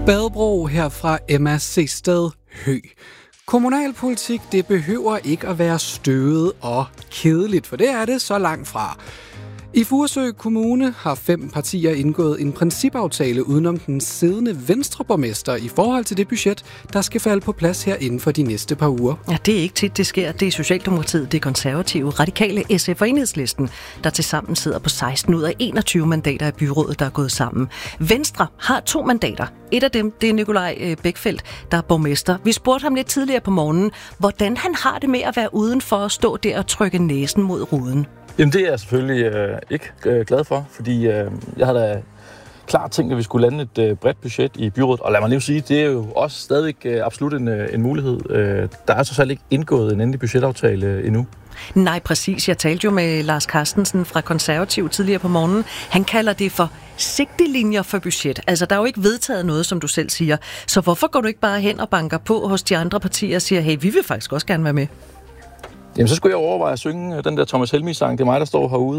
Badebro her fra Emma Sested Hø. Kommunalpolitik, det behøver ikke at være støvet og kedeligt, for det er det så langt fra. I Furesø Kommune har 5 partier indgået en principaftale udenom den siddende venstreborgmester i forhold til det budget, der skal falde på plads her inden for de næste par uger. Ja, det er ikke tit, det sker. Det er Socialdemokratiet, det Konservative, Radikale, SF og Enhedslisten, der tilsammen sidder på 16 ud af 21 mandater i byrådet, der er gået sammen. Venstre har 2 mandater. Et af dem, det er Nikolaj Bækfeldt, der er borgmester. Vi spurgte ham lidt tidligere på morgenen, hvordan han har det med at være uden for at stå der og trykke næsen mod ruden. Jamen det er jeg selvfølgelig ikke glad for, fordi jeg har da klart tænkt, at vi skulle lande et bredt budget i byrådet. Og lad mig lige sige, det er jo også stadigvæk absolut en mulighed. Der er så selv ikke indgået en endelig budgetaftale endnu. Nej, præcis. Jeg talte jo med Lars Carstensen fra Konservativ tidligere på morgenen. Han kalder det for sigtelinjer for budget. Altså, der er jo ikke vedtaget noget, som du selv siger. Så hvorfor går du ikke bare hen og banker på hos de andre partier og siger, hey, vi vil faktisk også gerne være med? Jamen, så skulle jeg overveje at synge den der Thomas Helmig-sang. Det er mig, der står herude